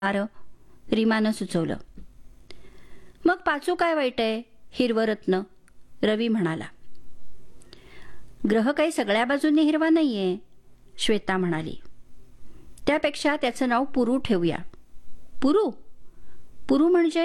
आरं, रीमानं सुचवलं. मग पाचू काय वाईट आहे? हिरवं रत्न, रवी म्हणाला. ग्रह काही सगळ्या बाजूंनी हिरवा नाहीये, श्वेता म्हणाली. त्यापेक्षा त्याचं नाव पुरू ठेवूया. पुरू? पुरू म्हणजे?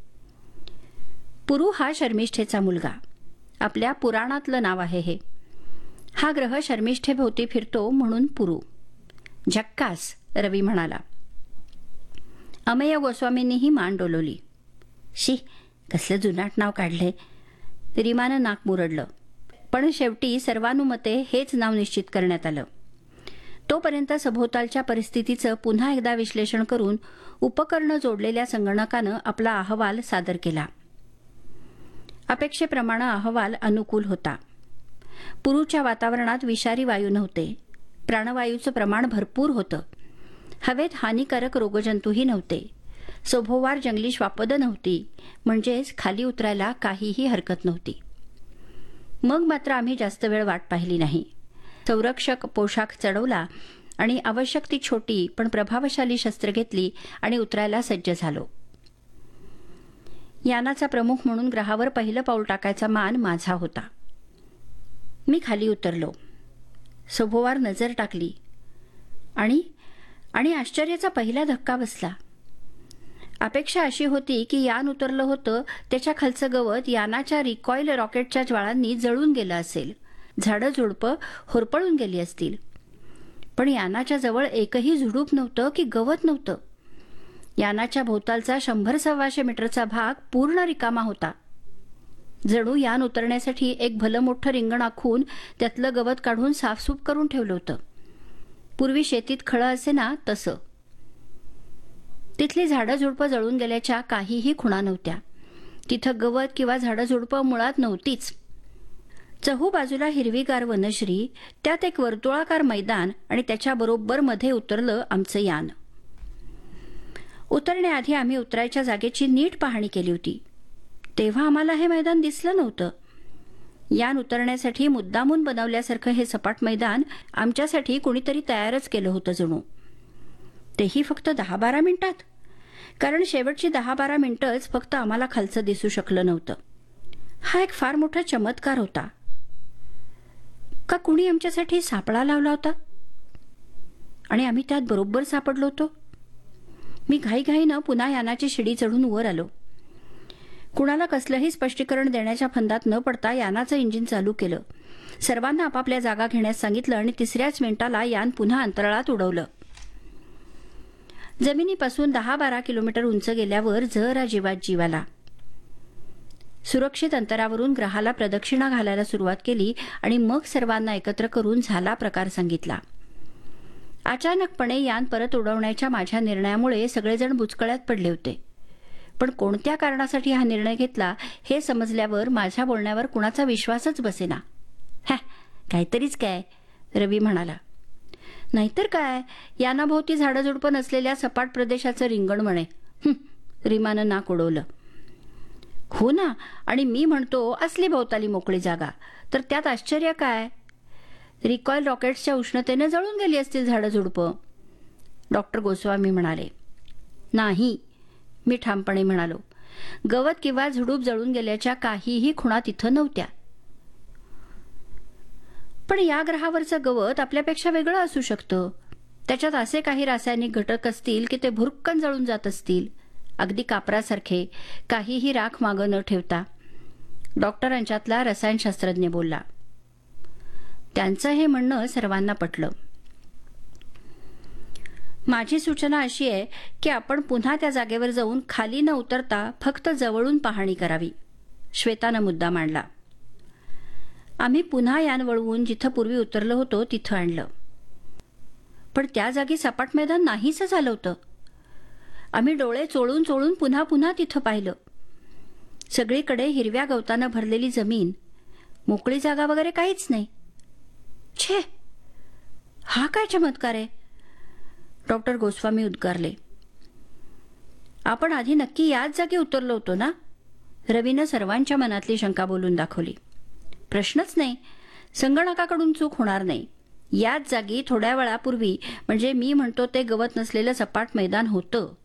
पुरू हा शर्मिष्ठेचा मुलगा. आपल्या पुराणातलं नाव आहे हे. हा ग्रह शर्मिष्ठेभोवती फिरतो म्हणून पुरू. झक्कास, रवी म्हणाला. अमेय गोस्वामींनीही मान डोलवली. शी, कसलं जुनाट नाव काढले. रीमानं नाक मुरडलं. पण शेवटी सर्वानुमते हेच नाव निश्चित करण्यात आलं. तोपर्यंत सभोवतालच्या परिस्थितीचं पुन्हा एकदा विश्लेषण करून उपकरणं जोडलेल्या संगणकानं आपला अहवाल सादर केला. अपेक्षेप्रमाणे अहवाल अनुकूल होता. पुरूच्या वातावरणात विषारी वायू नव्हते. प्राणवायूचं प्रमाण भरपूर होतं. हवेत हानिकारक रोगजंतूही नव्हते. सभोवार जंगली श्वापदं नव्हती. म्हणजेच खाली उतरायला काहीही हरकत नव्हती. मग मात्र आम्ही जास्त वेळ वाट पाहिली नाही. संरक्षक पोशाख चढवला आणि आवश्यक ती छोटी पण प्रभावशाली शस्त्र घेतली आणि उतरायला सज्ज झालो. यानाचा प्रमुख म्हणून ग्रहावर पहिलं पाऊल टाकायचा मान माझा होता. मी खाली उतरलो. सभोवार नजर टाकली आणि आश्चर्याचा पहिला धक्का बसला. अपेक्षा अशी होती की यान उतरलं होतं त्याच्या खालचं गवत यानाच्या रिकॉईल रॉकेटच्या ज्वाळांनी जळून गेलं असेल. झाडं झुडपं होरपळून गेली असतील. पण यानाच्या जवळ एकही झुडूप नव्हतं की गवत नव्हतं. यानाच्या भोवतालचा 100-125 मीटरचा भाग पूर्ण रिकामा होता. जणू यान उतरण्यासाठी एक भलं मोठं रिंगण आखून त्यातलं गवत काढून साफसूफ करून ठेवलं होतं. पूर्वी शेतीत खळं असे ना तसं. तिथली झाडं झुडपं जळून गेल्याच्या काहीही खुणा नव्हत्या. तिथं गवत किंवा झाडं झुडपं मुळात नव्हतीच. चहूबाजूला हिरवीगार वनश्री, त्यात एक वर्तुळाकार मैदान आणि त्याच्या बरोबर मध्ये उतरलं आमचं यान. उतरण्याआधी आम्ही उतरायच्या जागेची नीट पाहणी केली होती. तेव्हा आम्हाला हे मैदान दिसलं नव्हतं. यान उतरण्यासाठी मुद्दामून बनवल्यासारखं हे सपाट मैदान आमच्यासाठी कुणीतरी तयारच केलं होतं जणू. तेही फक्त 10-12 मिनिटात. कारण शेवटची 10-12 मिनिटंच फक्त आम्हाला खालचं दिसू शकलं नव्हतं. हा एक फार मोठा चमत्कार होता. का कुणी आमच्यासाठी सापळा लावला होता आणि आम्ही त्यात बरोबर सापडलो होतो. मी घाईघाईनं पुन्हा यानाची शिडी चढून वर आलो. कुणाला कसलंही स्पष्टीकरण देण्याच्या फंदात न पडता यानाचं इंजिन चालू केलं. सर्वांना आपापल्या जागा घेण्यास सांगितलं आणि 3ऱ्याच मिनिटाला यान पुन्हा अंतराळात उडवलं. जमिनीपासून 10-12 किलोमीटर उंच गेल्यावर जरा जीवात जीव आला. सुरक्षित अंतरावरून ग्रहाला प्रदक्षिणा घालायला सुरुवात केली आणि मग सर्वांना एकत्र करून झाला प्रकार सांगितला. अचानकपणे यान परत उडवण्याच्या माझ्या निर्णयामुळे सगळेजण बुचकळ्यात पडले होते. पण कोणत्या कारणासाठी हा निर्णय घेतला हे समजल्यावर माझ्या बोलण्यावर कुणाचा विश्वासच बसेना. काहीतरीच काय, रवी म्हणाला. नाहीतर काय, यानाभोवती झाडंझुडपं नसलेल्या सपाट प्रदेशाचं रिंगण म्हणे. रीमानं नाक उडवलं. हो ना, आणि मी म्हणतो असली भोवताली मोकळी जागा, तर त्यात आश्चर्य काय? रिकॉईल रॉकेट्सच्या उष्णतेने जळून गेली असतील झाडंझुडपं, डॉक्टर गोस्वामी म्हणाले. नाही, मी ठामपणे म्हणालो. गवत किंवा झुडूप जळून गेल्याच्या काहीही खुणा तिथं नव्हत्या. पण या ग्रहावरचं गवत आपल्यापेक्षा वेगळं असू शकतं. त्याच्यात असे काही रासायनिक घटक असतील की ते भुरक्कन जळून जात असतील. अगदी कापरासारखे, काहीही राख मागं न ठेवता, डॉक्टरांच्यातला रसायनशास्त्रज्ञ बोलला. त्यांचं हे म्हणणं सर्वांना पटलं. माझी सूचना अशी आहे की आपण पुन्हा त्या जागेवर जाऊन खाली न उतरता फक्त जवळून पाहणी करावी, श्वेतानं मुद्दा मांडला. आम्ही पुन्हा यान वळवून जिथं पूर्वी उतरलो होतो तिथं आणलं. पण त्या जागी सपाट मैदान नाहीसं झालं होतं. आम्ही डोळे चोळून चोळून पुन्हा पुन्हा तिथं पाहिलं. सगळीकडे हिरव्या गवतानं भरलेली जमीन, मोकळी जागा वगैरे काहीच नाही. छे, हा काय चमत्कार आहे, डॉक्टर गोस्वामी उद्गारले. आपण आधी नक्की याच जागी उतरलो होतो ना? रवीनं सर्वांच्या मनातली शंका बोलून दाखवली. प्रश्नच नाही, संगणकाकडून चूक होणार नाही. याच जागी थोड्या वेळापूर्वी, म्हणजे मी म्हणतो ते गवत नसलेलं सपाट मैदान होतं.